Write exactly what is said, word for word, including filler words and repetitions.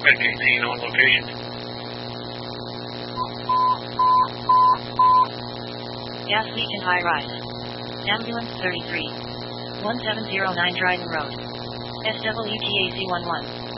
Red eighteen on location. Gas leak in high rise. Ambulance thirty-three. one seven zero nine Dryden Road. S W T A C one one.